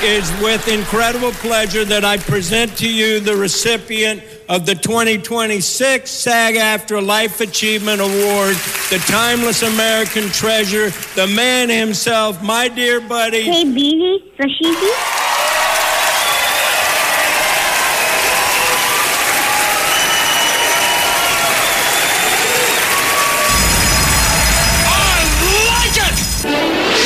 is with incredible pleasure that I present to you the recipient of the 2026 SAG-AFTRA Life Achievement Award, the timeless American treasure, the man himself, my dear buddy. Hey, Billy, Rashidi.